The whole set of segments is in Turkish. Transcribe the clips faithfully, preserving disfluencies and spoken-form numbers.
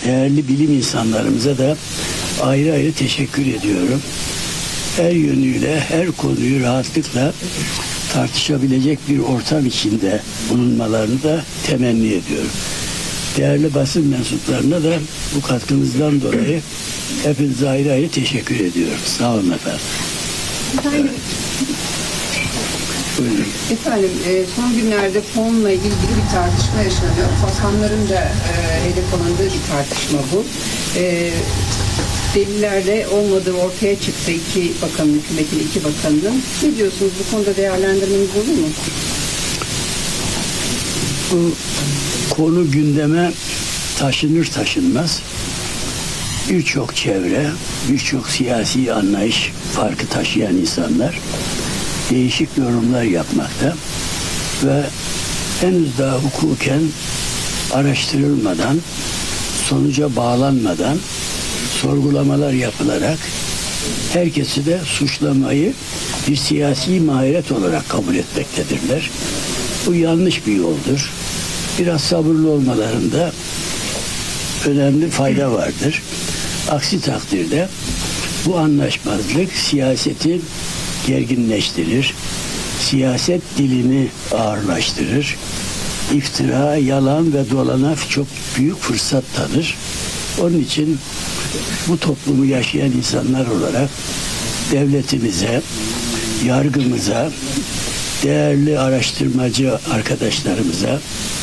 değerli bilim insanlarımıza da ayrı ayrı teşekkür ediyorum. Her yönüyle, her konuyu rahatlıkla tartışabilecek bir ortam içinde bulunmalarını da temenni ediyorum. Değerli basın mensuplarına da bu katkınızdan dolayı hepinize ayrı ayrı teşekkür ediyorum. Sağ olun efendim. Efendim, Buyurun. efendim e, son günlerde fonla ilgili bir tartışma yaşanıyor. Bakanların da e, hedef alındığı bir tartışma bu. E, delillerde olmadığı ortaya çıktı iki bakanın, hükümetin iki bakanının. Ne diyorsunuz? Bu konuda değerlendirmeniz olur mu? Bu konu gündeme taşınır taşınmaz birçok çevre, birçok siyasi anlayış farkı taşıyan insanlar değişik yorumlar yapmakta ve henüz daha hukuken araştırılmadan, sonuca bağlanmadan sorgulamalar yapılarak herkesi de suçlamayı bir siyasi maharet olarak kabul etmektedirler. Bu yanlış bir yoldur. Biraz sabırlı olmalarında önemli fayda vardır. Aksi takdirde bu anlaşmazlık siyaseti gerginleştirir, siyaset dilini ağırlaştırır, iftira, yalan ve dolana çok büyük fırsat tanır. Onun için bu toplumu yaşayan insanlar olarak devletimize, yargımıza, değerli araştırmacı arkadaşlarımıza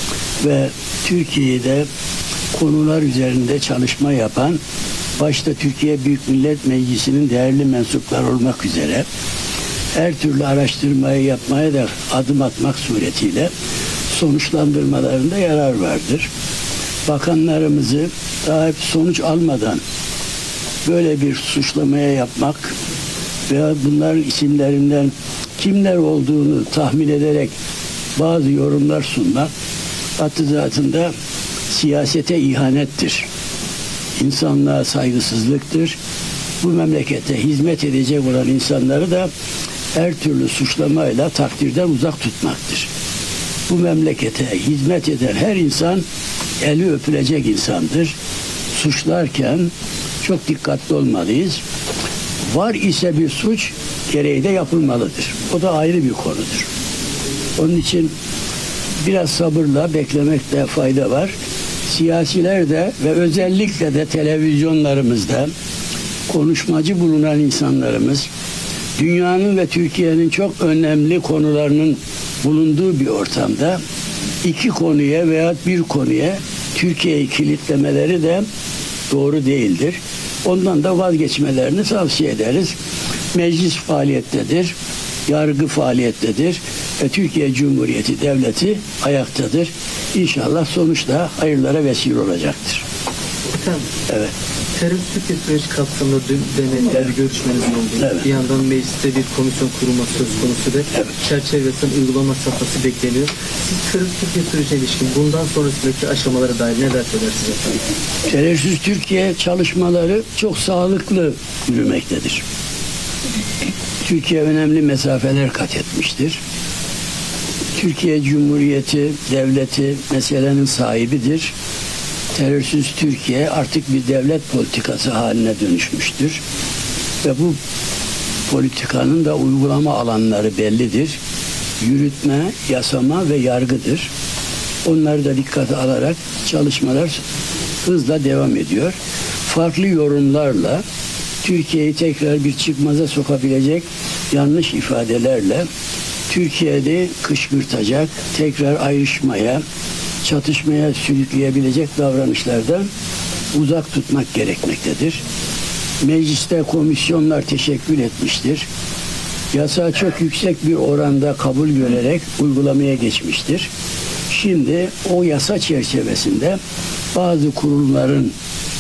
ve Türkiye'de konular üzerinde çalışma yapan başta Türkiye Büyük Millet Meclisi'nin değerli mensuplar olmak üzere her türlü araştırmayı yapmaya da adım atmak suretiyle sonuçlandırmalarında yarar vardır. Bakanlarımızı daha hep sonuç almadan böyle bir suçlamaya yapmak veya bunların isimlerinden kimler olduğunu tahmin ederek bazı yorumlar sunmak hattı zatında siyasete ihanettir. İnsanlığa saygısızlıktır. Bu memlekete hizmet edecek olan insanları da her türlü suçlamayla takdirden uzak tutmaktır. Bu memlekete hizmet eden her insan eli öpülecek insandır. Suçlarken çok dikkatli olmalıyız. Var ise bir suç gereği de yapılmalıdır. O da ayrı bir konudur. Onun için biraz sabırla beklemekte fayda var. Siyasiler de ve özellikle de televizyonlarımızda konuşmacı bulunan insanlarımız dünyanın ve Türkiye'nin çok önemli konularının bulunduğu bir ortamda iki konuya veya bir konuya Türkiye'yi kilitlemeleri de doğru değildir. Ondan da vazgeçmelerini tavsiye ederiz. Meclis faaliyettedir, yargı faaliyettedir ve Türkiye Cumhuriyeti Devleti ayaktadır. İnşallah sonuçta hayırlara vesile olacaktır. Efendim, evet. terörist Türkiye süreci kapsamında dün denetli Evet. bir görüşmeniz oldu. Evet. Bir yandan mecliste bir komisyon kurulması söz konusu da Evet. çerçevesinin uygulama safhası bekleniyor. Siz terörist Türkiye sürecine ilişkin bundan sonrasındaki aşamalara dair neler söylersiniz efendim? Terörsüz Türkiye çalışmaları çok sağlıklı yürümektedir. Türkiye önemli mesafeler kat etmiştir. Türkiye Cumhuriyeti Devleti meselenin sahibidir. Terörsüz Türkiye artık bir devlet politikası haline dönüşmüştür. Ve bu politikanın da uygulama alanları bellidir. Yürütme, yasama ve yargıdır. Onları da dikkate alarak çalışmalar hızla devam ediyor. Farklı yorumlarla Türkiye'yi tekrar bir çıkmaza sokabilecek yanlış ifadelerle Türkiye'de kışkırtacak, tekrar ayrışmaya, çatışmaya sürükleyebilecek davranışlardan uzak tutmak gerekmektedir. Mecliste komisyonlar teşekkül etmiştir. Yasa çok yüksek bir oranda kabul görerek uygulamaya geçmiştir. Şimdi o yasa çerçevesinde bazı kurumların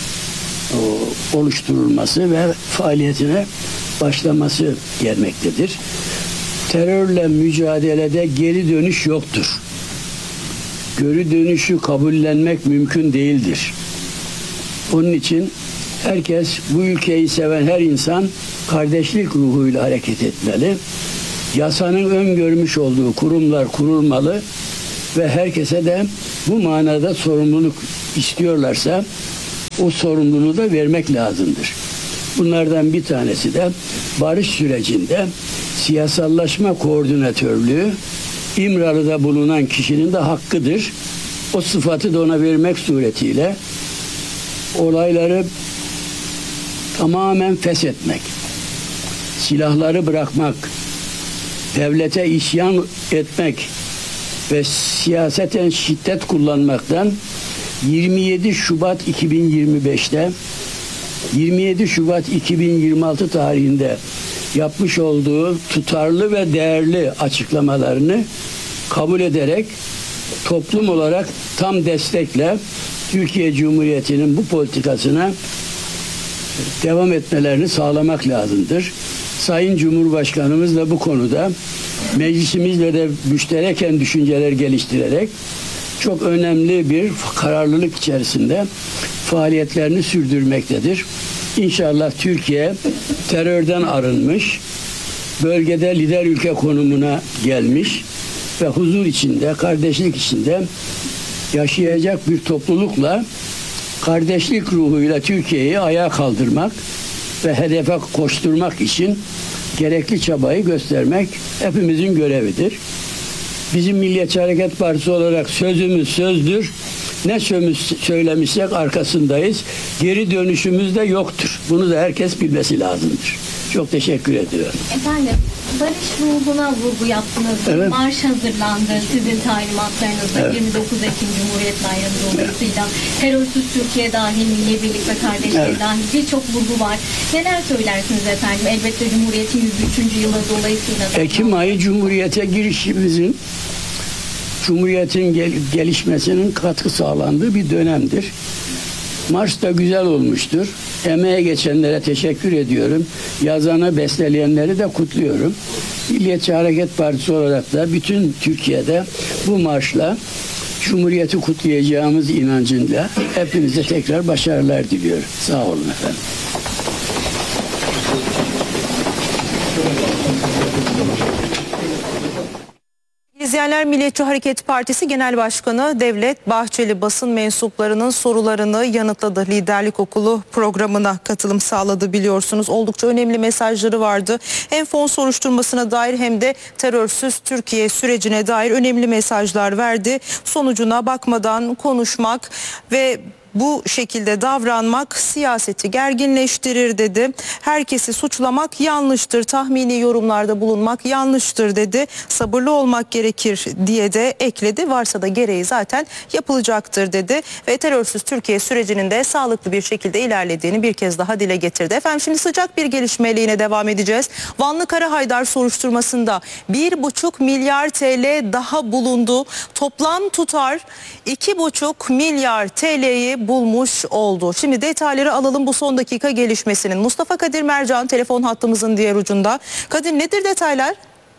o, oluşturulması ve faaliyetine başlaması gelmektedir. Terörle mücadelede geri dönüş yoktur. Geri dönüşü kabullenmek mümkün değildir. Onun için herkes, bu ülkeyi seven her insan kardeşlik ruhuyla hareket etmeli. Yasanın öngörmüş olduğu kurumlar kurulmalı ve herkese de bu manada sorumluluk istiyorlarsa o sorumluluğu da vermek lazımdır. Bunlardan bir tanesi de barış sürecinde siyasallaşma koordinatörlüğü İmralı'da bulunan kişinin de hakkıdır. O sıfatı da ona vermek suretiyle olayları tamamen feshetmek, silahları bırakmak, devlete isyan etmek ve siyaseten şiddet kullanmaktan yirmi yedi Şubat iki bin yirmi beşte yirmi yedi Şubat iki bin yirmi altı tarihinde yapmış olduğu tutarlı ve değerli açıklamalarını kabul ederek toplum olarak tam destekle Türkiye Cumhuriyeti'nin bu politikasına devam etmelerini sağlamak lazımdır. Sayın Cumhurbaşkanımız da bu konuda meclisimizle de müştereken düşünceler geliştirerek çok önemli bir kararlılık içerisinde faaliyetlerini sürdürmektedir. İnşallah Türkiye terörden arınmış, bölgede lider ülke konumuna gelmiş ve huzur içinde, kardeşlik içinde yaşayacak bir toplulukla, kardeşlik ruhuyla Türkiye'yi ayağa kaldırmak ve hedefe koşturmak için gerekli çabayı göstermek hepimizin görevidir. Bizim Milliyetçi Hareket Partisi olarak sözümüz sözdür. Ne söz söylemişsek arkasındayız. Geri dönüşümüz de yoktur. Bunu da herkes bilmesi lazımdır. Çok teşekkür ediyorum. Efendim, barış ruhuna vurgu yaptınız. Evet. Marş hazırlandı sizin talimatlarınızda. Evet. yirmi dokuz Ekim Cumhuriyet Bayramı dolayısıyla terörsüz Türkiye dahil, milli birlik ve kardeşlik Evet. dahil birçok vurgu var. Neler söylersiniz efendim? Elbette Cumhuriyet'in yüz üçüncü yılı dolayısıyla. da- Ekim ayı Cumhuriyet'e girişimizin, Cumhuriyet'in gel- gelişmesinin katkı sağlandığı bir dönemdir. Marş da güzel olmuştur. Emeğe geçenlere teşekkür ediyorum. Yazanı, besteleyenleri de kutluyorum. Milliyetçi Hareket Partisi olarak da bütün Türkiye'de bu marşla Cumhuriyeti kutlayacağımız inancıyla hepinize tekrar başarılar diliyorum. Sağ olun efendim. İzleyenler, Milliyetçi Hareket Partisi Genel Başkanı Devlet Bahçeli basın mensuplarının sorularını yanıtladı. Liderlik Okulu programına katılım sağladı, biliyorsunuz. Oldukça önemli mesajları vardı. Hem fon soruşturmasına dair hem de terörsüz Türkiye sürecine dair önemli mesajlar verdi. Sonucuna bakmadan konuşmak ve bu şekilde davranmak siyaseti gerginleştirir dedi. Herkesi suçlamak yanlıştır, tahmini yorumlarda bulunmak yanlıştır dedi. Sabırlı olmak gerekir diye de ekledi. Varsa da gereği zaten yapılacaktır dedi. Ve terörsüz Türkiye sürecinin de sağlıklı bir şekilde ilerlediğini bir kez daha dile getirdi. Efendim, şimdi sıcak bir gelişmeyle yine devam edeceğiz. Vanlı Karahaydar soruşturmasında bir buçuk milyar T L daha bulundu. Toplam tutar iki buçuk milyar T L'yi bulmuş oldu. Şimdi detayları alalım bu son dakika gelişmesinin. Mustafa Kadir Mercan telefon hattımızın diğer ucunda. Kadir, nedir detaylar?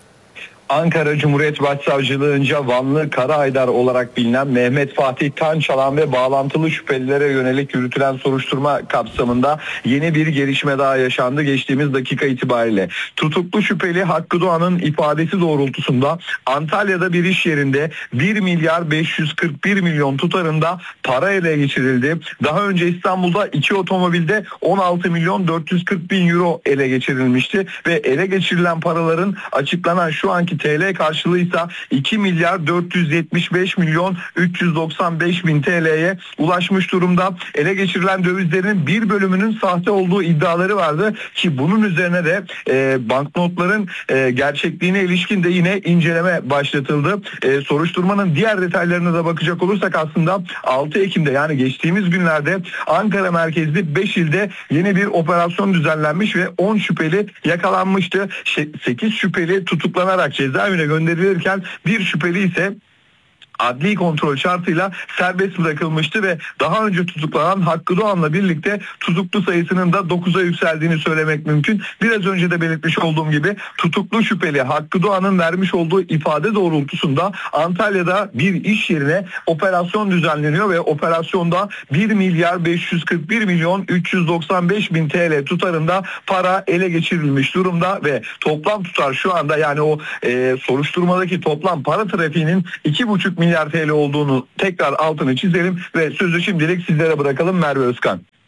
Ankara Cumhuriyet Başsavcılığınca Vanlı Karahaydar olarak bilinen Mehmet Fatih Tançalan ve bağlantılı şüphelilere yönelik yürütülen soruşturma kapsamında yeni bir gelişme daha yaşandı geçtiğimiz dakika itibariyle. Tutuklu şüpheli Hakkı Doğan'ın ifadesi doğrultusunda Antalya'da bir iş yerinde bir milyar beş yüz kırk bir milyon tutarında para ele geçirildi. Daha önce İstanbul'da iki otomobilde on altı milyon dört yüz kırk bin euro ele geçirilmişti ve ele geçirilen paraların açıklanan şu anki T L karşılığı ise iki milyar dört yüz yetmiş beş milyon üç yüz doksan beş bin T L'ye ulaşmış durumda. Ele geçirilen dövizlerin bir bölümünün sahte olduğu iddiaları vardı ki bunun üzerine de e, banknotların e, gerçekliğine ilişkin de yine inceleme başlatıldı. E, soruşturmanın diğer detaylarına da bakacak olursak aslında altı Ekim'de, yani geçtiğimiz günlerde Ankara merkezli beş ilde yeni bir operasyon düzenlenmiş ve on şüpheli yakalanmıştı. sekiz şüpheli tutuklanarak cezaevine gönderilirken bir şüpheli ise adli kontrol şartıyla serbest bırakılmıştı ve daha önce tutuklanan Hakkı Doğan'la birlikte tutuklu sayısının da dokuza yükseldiğini söylemek mümkün. Biraz önce de belirtmiş olduğum gibi tutuklu şüpheli Hakkı Doğan'ın vermiş olduğu ifade doğrultusunda Antalya'da bir iş yerine operasyon düzenleniyor ve operasyonda bir milyar beş yüz kırk bir milyon üç yüz doksan beş bin T L tutarında para ele geçirilmiş durumda ve toplam tutar şu anda, yani o e, soruşturmadaki toplam para trafiğinin iki buçuk milyar T L olduğunu tekrar altını çizelim ve sözü şimdilik sizlere bırakalım. Merve Özkan.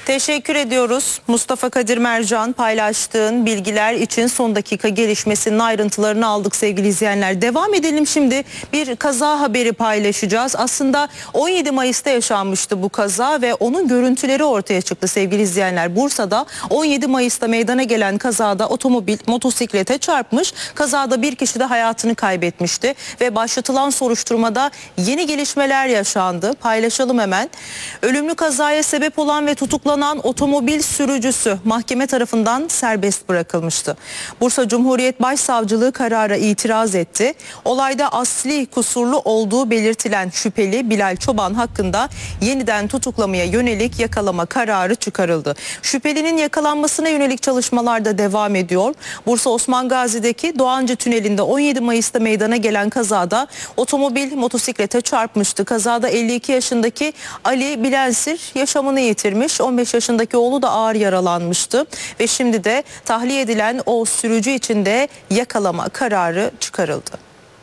Teşekkür ediyoruz. Mustafa Kadir Mercan, paylaştığın bilgiler için son dakika gelişmesinin ayrıntılarını aldık sevgili izleyenler. Devam edelim şimdi, bir kaza haberi paylaşacağız. Aslında on yedi Mayıs'ta yaşanmıştı bu kaza ve onun görüntüleri ortaya çıktı sevgili izleyenler. Bursa'da on yedi Mayıs'ta meydana gelen kazada otomobil motosiklete çarpmış. Kazada bir kişi de hayatını kaybetmişti ve başlatılan soruşturmada yeni gelişmeler yaşandı. Paylaşalım hemen. Ölümlü kazaya sebep olan ve tutuklanan otomobil sürücüsü mahkeme tarafından serbest bırakılmıştı. Bursa Cumhuriyet Başsavcılığı karara itiraz etti. Olayda asli kusurlu olduğu belirtilen şüpheli Bilal Çoban hakkında yeniden tutuklamaya yönelik yakalama kararı çıkarıldı. Şüphelinin yakalanmasına yönelik çalışmalar da devam ediyor. Bursa Osman Gazi'deki Doğancı Tüneli'nde on yedi Mayıs'ta meydana gelen kazada otomobil motosiklete çarpmıştı. Kazada elli iki yaşındaki Ali Bilensir yaşamını yitirmiş. on beş yaşındaki oğlu da ağır yaralanmıştı ve şimdi de tahliye edilen o sürücü için de yakalama kararı çıkarıldı.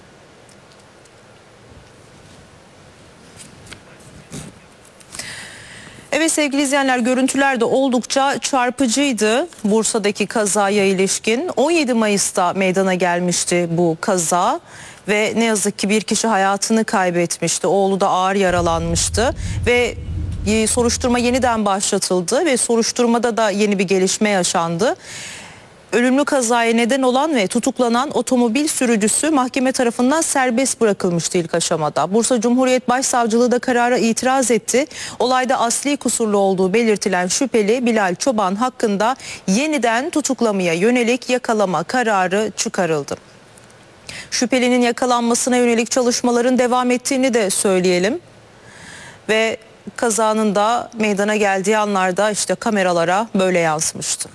Evet sevgili izleyenler, görüntüler de oldukça çarpıcıydı Bursa'daki kazaya ilişkin. on yedi Mayıs'ta meydana gelmişti bu kaza ve ne yazık ki bir kişi hayatını kaybetmişti. Oğlu da ağır yaralanmıştı ve soruşturma yeniden başlatıldı ve soruşturmada da yeni bir gelişme yaşandı. Ölümlü kazaya neden olan ve tutuklanan otomobil sürücüsü mahkeme tarafından serbest bırakılmıştı ilk aşamada. Bursa Cumhuriyet Başsavcılığı da karara itiraz etti. Olayda asli kusurlu olduğu belirtilen şüpheli Bilal Çoban hakkında yeniden tutuklamaya yönelik yakalama kararı çıkarıldı. Şüphelinin yakalanmasına yönelik çalışmaların devam ettiğini de söyleyelim. Ve kazanın da meydana geldiği anlarda işte kameralara böyle yansımıştı.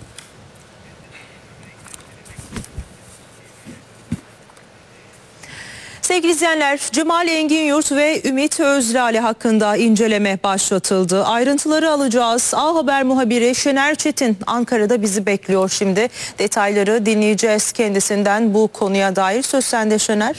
Sevgili izleyenler, Cemal Engin-Yurt ve Ümit Özlale hakkında inceleme başlatıldı. Ayrıntıları alacağız. A Haber muhabiri Şener Çetin Ankara'da bizi bekliyor şimdi. Detayları dinleyeceğiz kendisinden bu konuya dair. Söz sende Şener.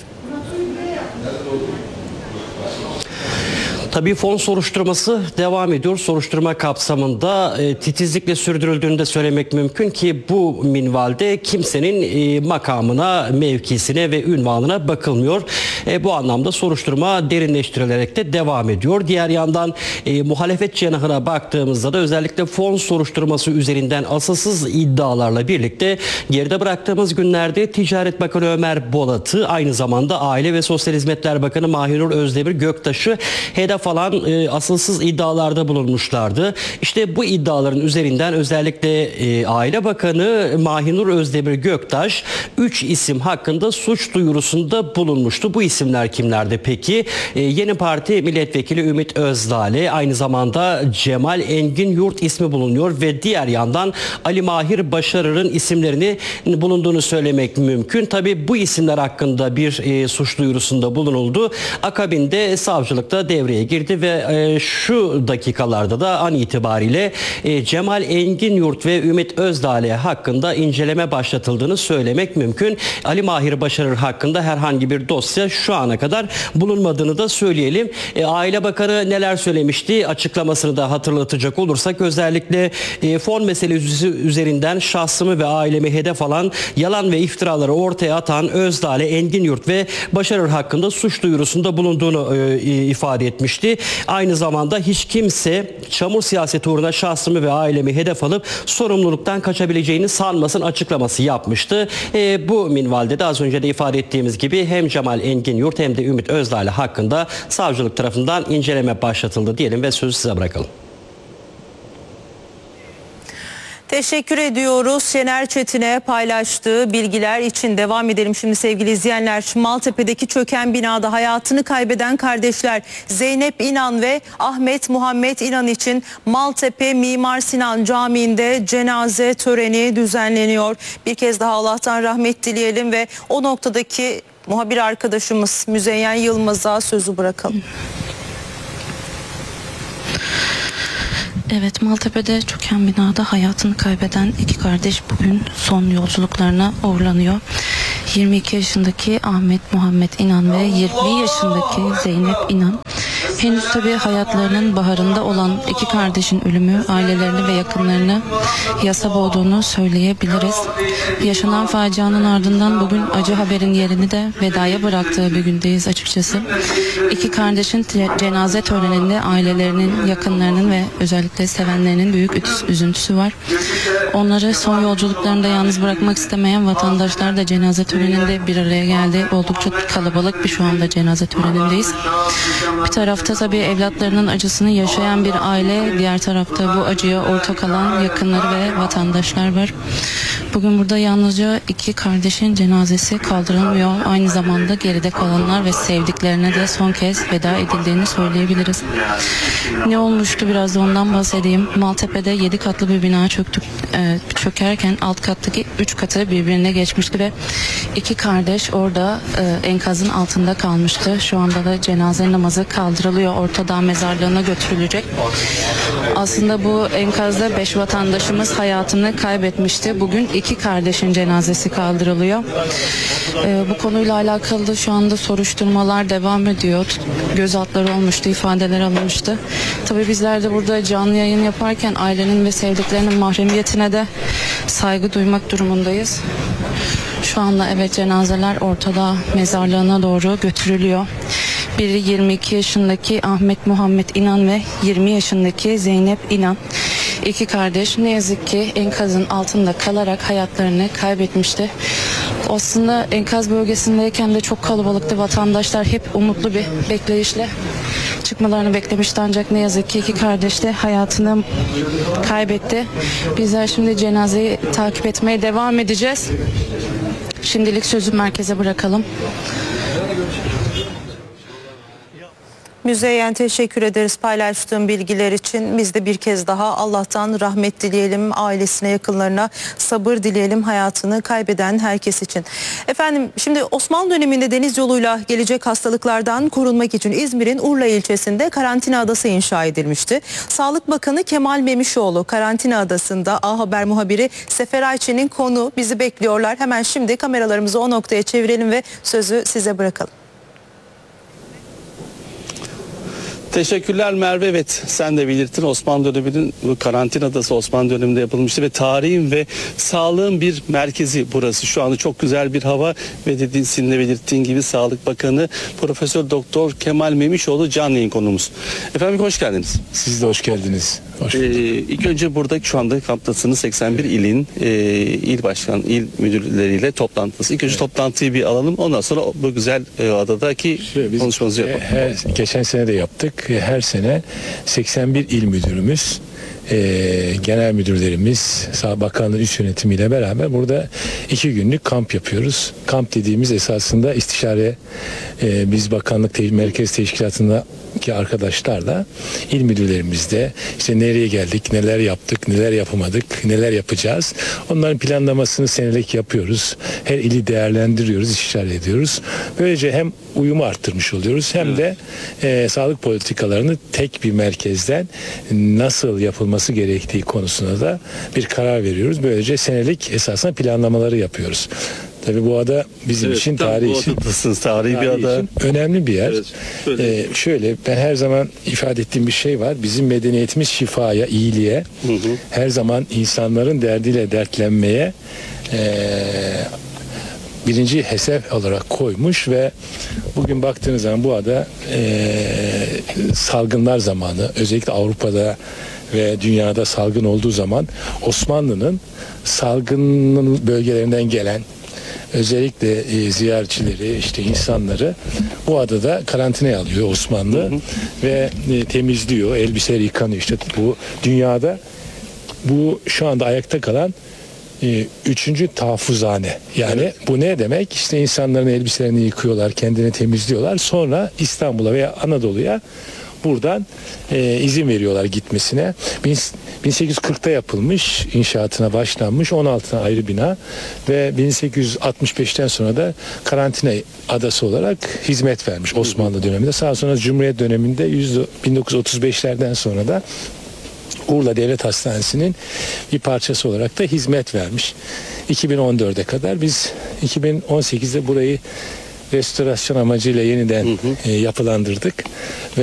Tabii fon soruşturması devam ediyor. Soruşturma kapsamında e, titizlikle sürdürüldüğünü de söylemek mümkün ki bu minvalde kimsenin e, makamına, mevkisine ve ünvanına bakılmıyor. E, bu anlamda soruşturma derinleştirilerek de devam ediyor. Diğer yandan e, muhalefet cenahına baktığımızda da özellikle fon soruşturması üzerinden asılsız iddialarla birlikte geride bıraktığımız günlerde Ticaret Bakanı Ömer Bolat'ı, aynı zamanda Aile ve Sosyal Hizmetler Bakanı Mahinur Özdemir Göktaş'ı hedef falan e, asılsız iddialarda bulunmuşlardı. İşte bu iddiaların üzerinden özellikle e, Aile Bakanı Mahinur Özdemir Göktaş üç isim hakkında suç duyurusunda bulunmuştu. Bu isimler kimlerdi peki? E, Yeni Parti Milletvekili Ümit Özlale, aynı zamanda Cemal Engin-Yurt ismi bulunuyor ve diğer yandan Ali Mahir Başarır'ın isimlerini bulunduğunu söylemek mümkün. Tabii bu isimler hakkında bir e, suç duyurusunda bulunuldu. Akabinde savcılıkta devreye girdi ve e, şu dakikalarda da an itibariyle e, Cemal Engin-Yurt ve Ümit Özdale hakkında inceleme başlatıldığını söylemek mümkün. Ali Mahir Başarır hakkında herhangi bir dosya şu ana kadar bulunmadığını da söyleyelim. E, Aile Bakanı neler söylemişti? Açıklamasını da hatırlatacak olursak özellikle e, fon meselesi üzerinden şahsımı ve ailemi hedef alan yalan ve iftiraları ortaya atan Özdale, Engin-Yurt ve Başarır hakkında suç duyurusunda bulunduğunu e, ifade etmişti. Aynı zamanda hiç kimse çamur siyaseti uğruna şahsımı ve ailemi hedef alıp sorumluluktan kaçabileceğini sanmasın açıklaması yapmıştı. E, bu minvalde de az önce de ifade ettiğimiz gibi hem Cemal Engin-Yurt hem de Ümit Özdale hakkında savcılık tarafından inceleme başlatıldı diyelim ve sözü size bırakalım. Teşekkür ediyoruz Şener Çetin'e paylaştığı bilgiler için. Devam edelim şimdi sevgili izleyenler. Maltepe'deki çöken binada hayatını kaybeden kardeşler Zeynep İnan ve Ahmet Muhammed İnan için Maltepe Mimar Sinan Camii'nde cenaze töreni düzenleniyor. Bir kez daha Allah'tan rahmet dileyelim ve o noktadaki muhabir arkadaşımız Müzeyyen Yılmaz'a sözü bırakalım. Evet, Maltepe'de çöken binada hayatını kaybeden iki kardeş bugün son yolculuklarına uğurlanıyor. yirmi iki yaşındaki Ahmet Muhammed İnan ve yirmi yaşındaki Zeynep İnan Henüz tabii hayatlarının baharında olan iki kardeşin ölümü ailelerini ve yakınlarını yasa boğduğunu söyleyebiliriz. Yaşanan facianın ardından bugün acı haberin yerini de vedaya bıraktığı bir gündeyiz açıkçası. İki kardeşin cenaze töreninde ailelerinin, yakınlarının ve özellikle sevenlerinin büyük üzüntüsü var. Onları son yolculuklarında yalnız bırakmak istemeyen vatandaşlar da cenaze töreninde bir araya geldi. Oldukça kalabalık bir şu anda cenaze törenindeyiz. Bir tarafta tabii evlatlarının acısını yaşayan bir aile, diğer tarafta bu acıya ortak olan yakınları ve vatandaşlar var. Bugün burada yalnızca iki kardeşin cenazesi kaldırılmıyor. Aynı zamanda geride kalanlar ve sevdiklerine de son kez veda edildiğini söyleyebiliriz. Ne olmuştu biraz da ondan bahsedeyim. Maltepe'de yedi katlı bir bina çöktü, e, çökerken alt kattaki üç katı birbirine geçmişti ve iki kardeş orada e, enkazın altında kalmıştı. Şu anda da cenaze namazı kaldırılıyor. Ortadağ mezarlığına götürülecek. Aslında bu enkazda beş vatandaşımız hayatını kaybetmişti. Bugün iki kardeşin cenazesi kaldırılıyor. E, bu konuyla alakalı da şu anda soruşturmalar devam ediyor. Gözaltları olmuştu, ifadeler alınmıştı. Tabii bizler de burada canlı yayın yaparken ailenin ve sevdiklerinin mahremiyetine de saygı duymak durumundayız. Şu anda evet cenazeler Ortadağ mezarlığına doğru götürülüyor. Biri yirmi iki yaşındaki Ahmet Muhammed İnan ve yirmi yaşındaki Zeynep İnan. İki kardeş ne yazık ki enkazın altında kalarak hayatlarını kaybetmişti. Aslında enkaz bölgesindeyken de çok kalabalıktı. Vatandaşlar hep umutlu bir bekleyişle çıkmalarını beklemişti, ancak ne yazık ki iki kardeş de hayatını kaybetti. Bizler şimdi cenazeyi takip etmeye devam edeceğiz. Şimdilik sözü merkeze bırakalım. Müzeyyen, teşekkür ederiz paylaştığım bilgiler için. Biz de bir kez daha Allah'tan rahmet dileyelim, ailesine, yakınlarına sabır dileyelim, hayatını kaybeden herkes için. Efendim, şimdi Osmanlı döneminde deniz yoluyla gelecek hastalıklardan korunmak için İzmir'in Urla ilçesinde karantina adası inşa edilmişti. Sağlık Bakanı Kemal Memişoğlu karantina adasında. A Haber muhabiri Sefer Ayçi'nin konu bizi bekliyorlar. Hemen şimdi kameralarımızı o noktaya çevirelim ve sözü size bırakalım. Teşekkürler Merve. Evet, sen de belirttin, Osmanlı döneminin bu karantina adası Osmanlı döneminde yapılmıştı ve tarihin ve sağlığın bir merkezi burası. Şu anda çok güzel bir hava ve dediğin, senin de belirttiğin gibi Sağlık Bakanı Profesör Doktor Kemal Memişoğlu canlı yayın konuğumuz. Efendim hoş geldiniz. Siz de hoş geldiniz. Hoş bulduk. Ee, ilk önce burada şu anda kamptasınız seksen bir ilin e, il başkan, il müdürleriyle toplantısı. İlk önce toplantıyı bir alalım, ondan sonra bu güzel e, adadaki Biz, konuşmamızı yapalım. Her, geçen sene de yaptık. Her sene seksen bir il müdürümüz, e, genel müdürlerimiz, Sağlık Bakanlığı üst yönetimiyle beraber burada iki günlük kamp yapıyoruz. Kamp dediğimiz esasında istişare, e, biz bakanlık te- merkez teşkilatındaki arkadaşlarla il müdürlerimizde işte nereye geldik, neler yaptık, neler yapamadık, neler yapacağız. Onların planlamasını senelik yapıyoruz. Her ili değerlendiriyoruz, istişare ediyoruz. Böylece hem uyumu arttırmış oluyoruz hem de e, sağlık politikalarını tek bir merkezden nasıl yapılması gerektiği konusunda da bir karar veriyoruz. Böylece senelik esasında planlamaları yapıyoruz. Tabii bu ada bizim Evet, için, tam tarih bu için, adadasınız, tarihi bir tarih ada. için önemli bir yer. Evet, şöyle. Ee, şöyle ben her zaman ifade ettiğim bir şey var. Bizim medeniyetimiz şifaya, iyiliğe, Hı hı. her zaman insanların derdiyle dertlenmeye e, birinci hedef olarak koymuş ve bugün baktığınız zaman bu ada e, salgınlar zamanı, özellikle Avrupa'da ve dünyada salgın olduğu zaman Osmanlı'nın salgının bölgelerinden gelen özellikle e, ziyaretçileri, işte insanları bu adada karantinaya alıyor Osmanlı, hı hı. ve e, temizliyor, elbiseler yıkanıyor. İşte bu dünyada bu şu anda ayakta kalan e, üçüncü tahaffuzhane. Yani evet. Bu ne demek? İşte insanların elbiselerini yıkıyorlar, kendini temizliyorlar. Sonra İstanbul'a veya Anadolu'ya buradan e, izin veriyorlar gitmesine. bin sekiz yüz kırkta yapılmış, inşaatına başlanmış, on altı ayrı bina ve bin sekiz yüz altmış beşten sonra da karantina adası olarak hizmet vermiş Osmanlı döneminde. Daha sonra Cumhuriyet döneminde bin dokuz yüz otuz beşlerden sonra da Urla Devlet Hastanesi'nin bir parçası olarak da hizmet vermiş. iki bin on dörde kadar biz iki bin on sekizde burayı restorasyon amacıyla yeniden hı hı. E, yapılandırdık. Ve